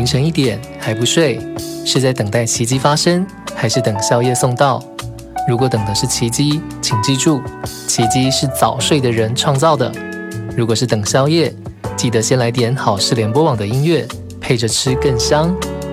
凌晨1点还不睡，是在等待奇迹发生，还是等宵夜送到？如果等的是奇迹，请记住，奇迹是早睡的人创造的。如果是等宵夜，记得先来点好事联播网的音乐，配着吃更香。